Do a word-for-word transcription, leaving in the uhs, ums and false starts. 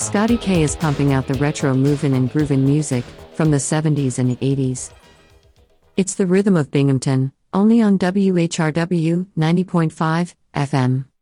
Scotty K is pumping out the retro movin' and groovin' music from the seventies and the eighties. It's the rhythm of Binghamton, only on W H R W ninety point five F M.